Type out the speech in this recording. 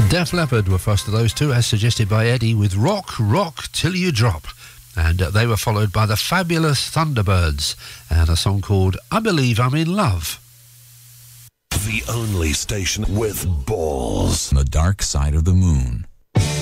Def Leppard were first of those two, as suggested by Eddie, with Rock, Rock Till You Drop. And they were followed by the Fabulous Thunderbirds and a song called I Believe I'm in Love. The only station with balls. The Dark Side of the Moon.